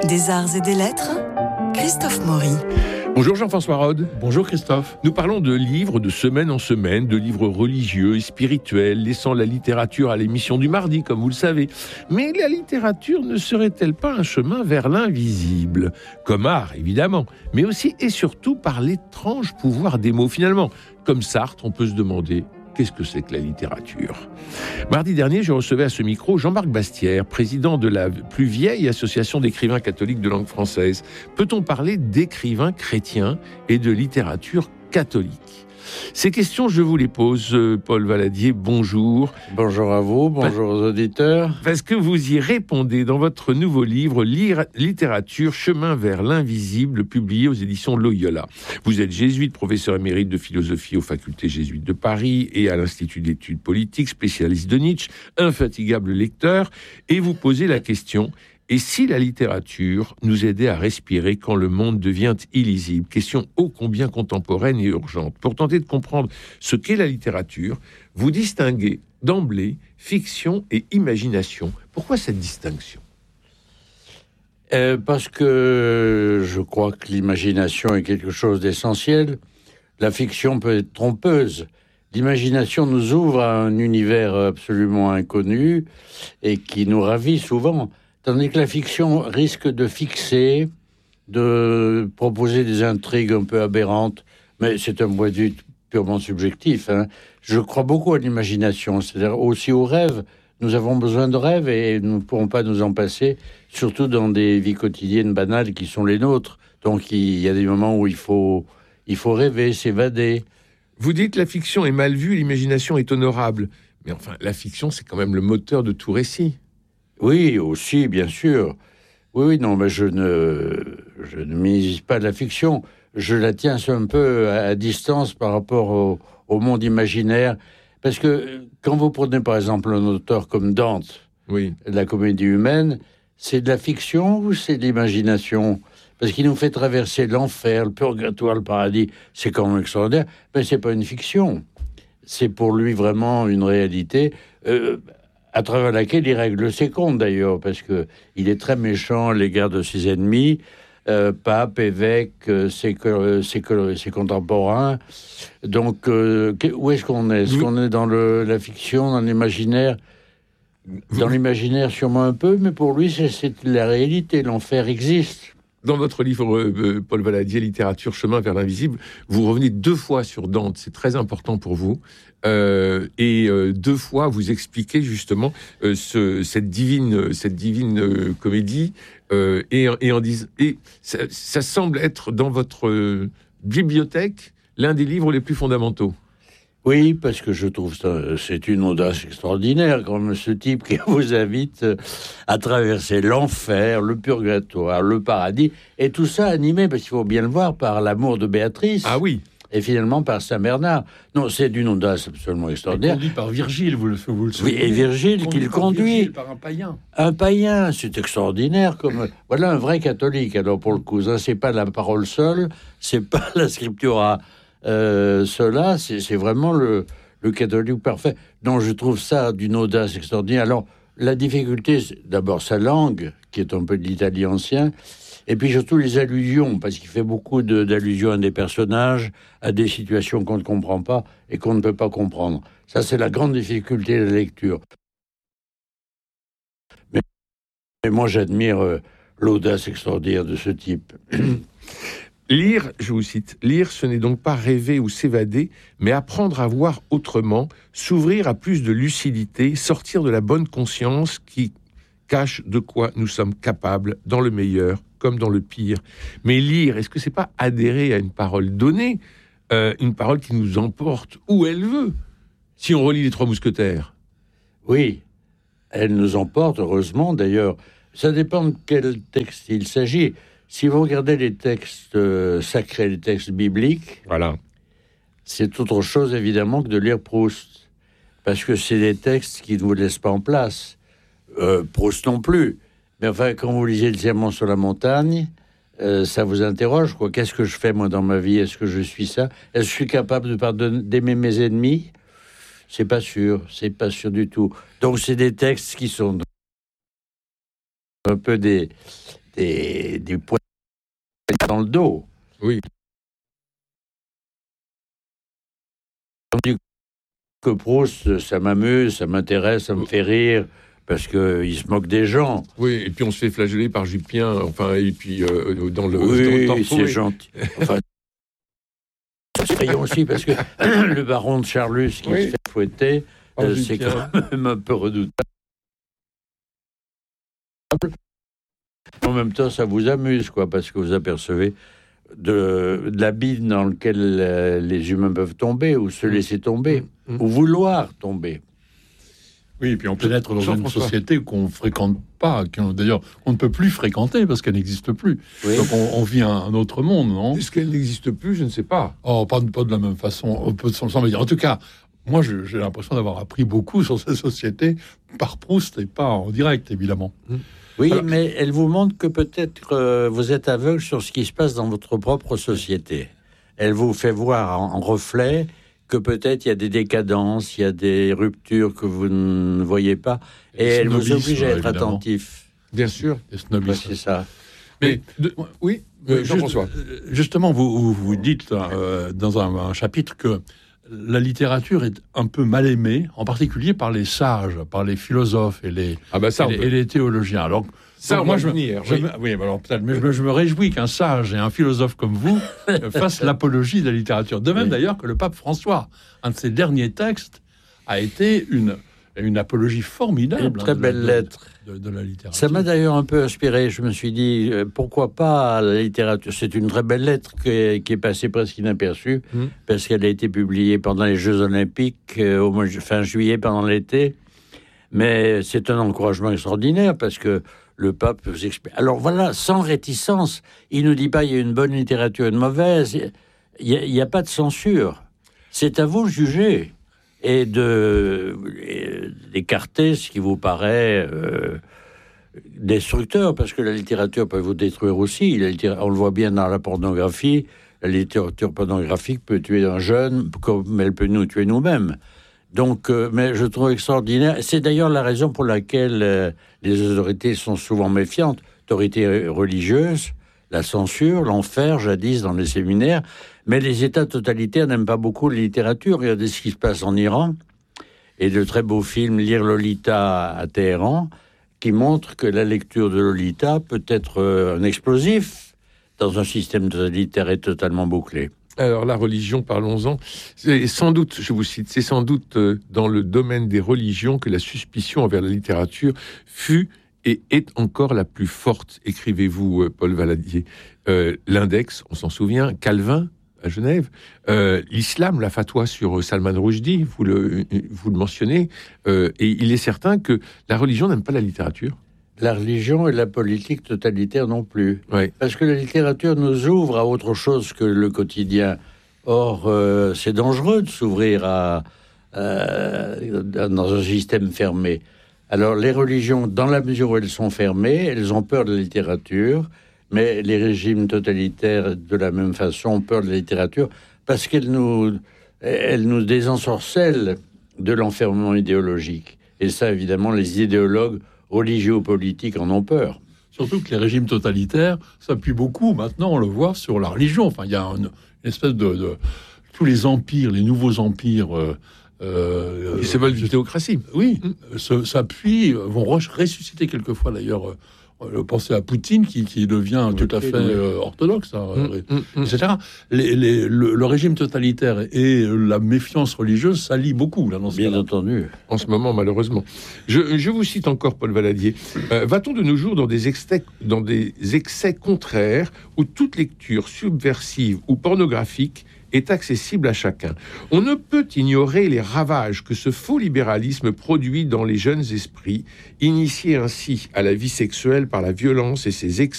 Des arts et des lettres, Christophe Maury. Bonjour Jean-François Rode. Bonjour Christophe. Nous parlons de livres de semaine en semaine, de livres religieux et spirituels, laissant la littérature à l'émission du mardi, comme vous le savez. Mais la littérature ne serait-elle pas un chemin vers l'invisible ? Comme art, évidemment, mais aussi et surtout par l'étrange pouvoir des mots. Finalement, comme Sartre, on peut se demander qu'est-ce que c'est que la littérature ? Mardi dernier, je recevais à ce micro Jean-Marc Bastière, président de la plus vieille association d'écrivains catholiques de langue française. Peut-on parler d'écrivains chrétiens et de littérature catholique ? Ces questions, je vous les pose. Paul Valadier, bonjour. Bonjour à vous, bonjour aux auditeurs. Parce que vous y répondez dans votre nouveau livre, Littérature, chemin vers l'invisible, publié aux éditions Loyola. Vous êtes jésuite, professeur émérite de philosophie aux facultés jésuites de Paris et à l'Institut d'études politiques, spécialiste de Nietzsche, infatigable lecteur, et vous posez la question: et si la littérature nous aidait à respirer quand le monde devient illisible ? Question ô combien contemporaine et urgente. Pour tenter de comprendre ce qu'est la littérature, vous distinguez d'emblée fiction et imagination. Pourquoi cette distinction ? Parce que je crois que l'imagination est quelque chose d'essentiel. La fiction peut être trompeuse. L'imagination nous ouvre à un univers absolument inconnu et qui nous ravit souvent. Tandis que la fiction risque de fixer, de proposer des intrigues un peu aberrantes, mais c'est un point de vue purement subjectif. Je crois beaucoup à l'imagination, c'est-à-dire aussi aux rêves. Nous avons besoin de rêves et nous ne pourrons pas nous en passer, surtout dans des vies quotidiennes banales qui sont les nôtres. Donc il y a des moments où il faut rêver, s'évader. Vous dites la fiction est mal vue, l'imagination est honorable. Mais enfin, la fiction, c'est quand même le moteur de tout récit. Oui, aussi, bien sûr. Oui, non, mais je ne minimise pas la fiction. Je la tiens un peu à distance par rapport au monde imaginaire. Parce que quand vous prenez, par exemple, un auteur comme Dante, oui, la comédie humaine, c'est de la fiction ou c'est de l'imagination ? Parce qu'il nous fait traverser l'enfer, le purgatoire, le paradis. C'est quand même extraordinaire. Mais c'est pas une fiction. C'est pour lui vraiment une réalité. À travers laquelle il règle ses comptes d'ailleurs, parce que il est très méchant à l'égard de ses ennemis, pape, évêque, ses contemporains. Donc, où est-ce qu'on est ? Est-ce qu'on est dans la fiction, dans l'imaginaire ? Dans l'imaginaire sûrement un peu, mais pour lui c'est la réalité, l'enfer existe. Dans votre livre, Paul Valadier, Littérature, chemin vers l'invisible, vous revenez 2 fois sur Dante, c'est très important pour vous, et 2 fois vous expliquez justement cette divine comédie, et ça semble être dans votre bibliothèque l'un des livres les plus fondamentaux. Oui, parce que je trouve ça, c'est une audace extraordinaire, comme ce type qui vous invite à traverser l'enfer, le purgatoire, le paradis, et tout ça animé, parce qu'il faut bien le voir, par l'amour de Béatrice. Ah oui. Et finalement par Saint-Bernard. Non, c'est d'une audace absolument extraordinaire. Conduit par Virgile, vous le Oui, savez. et Virgile qui le conduit. Par un païen. Un païen, c'est extraordinaire. Voilà un vrai catholique. Alors pour le coup, ça, c'est pas la parole seule, c'est pas la scriptura. Cela, c'est vraiment le catholique parfait. Donc je trouve ça d'une audace extraordinaire. Alors la difficulté, c'est d'abord sa langue, qui est un peu de l'italien ancien, et puis surtout les allusions, parce qu'il fait beaucoup d'allusions à des personnages, à des situations qu'on ne comprend pas et qu'on ne peut pas comprendre. Ça, c'est la grande difficulté de la lecture. Mais moi, j'admire l'audace extraordinaire de ce type. Lire, je vous cite, lire, ce n'est donc pas rêver ou s'évader, mais apprendre à voir autrement, s'ouvrir à plus de lucidité, sortir de la bonne conscience qui cache de quoi nous sommes capables, dans le meilleur comme dans le pire. Mais lire, est-ce que c'est pas adhérer à une parole donnée, une parole qui nous emporte où elle veut, si on relit les 3 Mousquetaires ? Oui, elle nous emporte, heureusement d'ailleurs. Ça dépend de quel texte il s'agit. Si vous regardez les textes sacrés, les textes bibliques, voilà, c'est autre chose évidemment que de lire Proust, parce que c'est des textes qui ne vous laissent pas en place. Proust non plus. Mais enfin, quand vous lisez le Sermon sur la montagne, ça vous interroge, quoi. Qu'est-ce que je fais moi dans ma vie ? Est-ce que je suis ça ? Est-ce que je suis capable d'aimer mes ennemis ? C'est pas sûr du tout. Donc c'est des textes qui sont un peu des des points dans le dos. Oui. Tandis que Proust, ça m'amuse, ça m'intéresse, ça me fait rire, parce qu'il se moque des gens. Oui, et puis on se fait flageller par Jupien, enfin, et puis dans le... Oui, dans le c'est gentil. Enfin, c'est effrayant aussi, parce que le baron de Charlus qui se fait fouetter, c'est quand même un peu redoutable. En même temps, ça vous amuse, quoi, parce que vous apercevez de l'abîme dans lequel les humains peuvent tomber, ou se laisser tomber, ou vouloir tomber. Oui, et puis on pénètre dans une société qu'on ne fréquente pas, d'ailleurs on ne peut plus fréquenter parce qu'elle n'existe plus. Oui. Donc on vit un autre monde, non? Est-ce qu'elle n'existe plus? Je ne sais pas. Oh, pas de la même façon. En tout cas, moi j'ai l'impression d'avoir appris beaucoup sur cette société par Proust et pas en direct, évidemment. Oui, alors, mais elle vous montre que peut-être vous êtes aveugle sur ce qui se passe dans votre propre société. Elle vous fait voir en reflet que peut-être il y a des décadences, il y a des ruptures que vous ne voyez pas, et elle vous oblige à être attentif. Bien sûr. Ouais, c'est ça. Mais oui, Jean-François. Justement, vous dites dans un chapitre que la littérature est un peu mal aimée, en particulier par les sages, par les philosophes et les théologiens. Alors, ça, moi, je me réjouis qu'un sage et un philosophe comme vous fassent l'apologie de la littérature. De même, d'ailleurs, que le pape François, un de ses derniers textes, a été une apologie formidable. Une très belle lettre de la littérature. Ça m'a d'ailleurs un peu inspiré. Je me suis dit, pourquoi pas la littérature? C'est une très belle lettre qui est passée presque inaperçue, parce qu'elle a été publiée pendant les Jeux Olympiques, au mois fin juillet, pendant l'été. Mais c'est un encouragement extraordinaire, parce que le pape vous explique. Alors voilà, sans réticence, il ne dit pas il y a une bonne littérature, une mauvaise. Il n'y a pas de censure. C'est à vous de juger et d'écarter ce qui vous paraît destructeur, parce que la littérature peut vous détruire aussi. On le voit bien dans la pornographie. La littérature pornographique peut tuer un jeune comme elle peut nous tuer nous-mêmes. Donc, mais je trouve extraordinaire. C'est d'ailleurs la raison pour laquelle les autorités sont souvent méfiantes. Autorités religieuses, la censure, l'enfer, jadis dans les séminaires. Mais les États totalitaires n'aiment pas beaucoup la littérature. Regardez ce qui se passe en Iran. Et de très beaux films, Lire Lolita à Téhéran, qui montrent que la lecture de Lolita peut être un explosif dans un système totalitaire et totalement bouclé. Alors la religion, parlons-en. C'est sans doute, je vous cite, c'est sans doute dans le domaine des religions que la suspicion envers la littérature fut et est encore la plus forte. Écrivez-vous, Paul Valadier. L'index, on s'en souvient, Calvin à Genève, l'islam, la fatwa sur Salman Rushdie, vous le mentionnez, et il est certain que la religion n'aime pas la littérature. La religion et la politique totalitaire non plus. Oui. Parce que la littérature nous ouvre à autre chose que le quotidien. Or, c'est dangereux de s'ouvrir dans un système fermé. Alors, les religions, dans la mesure où elles sont fermées, elles ont peur de la littérature, mais les régimes totalitaires, de la même façon, ont peur de la littérature parce qu'elles nous désensorcellent de l'enfermement idéologique. Et ça, évidemment, les idéologues religieux ou politiques en ont peur. Surtout que les régimes totalitaires s'appuient beaucoup, maintenant on le voit, sur la religion. Enfin, il y a une espèce de tous les empires, les nouveaux empires... ils se veulent d'une théocratie. Oui, s'appuient, vont ressusciter quelquefois d'ailleurs... Pensez à Poutine qui devient tout à fait orthodoxe, etc. Le régime totalitaire et la méfiance religieuse s'allient beaucoup. Là, dans ce Bien entendu. En ce moment, malheureusement. Je vous cite encore, Paul Valadier. Va-t-on de nos jours dans des excès contraires où toute lecture subversive ou pornographique est accessible à chacun? On ne peut ignorer les ravages que ce faux libéralisme produit dans les jeunes esprits, initiés ainsi à la vie sexuelle par la violence et ses excès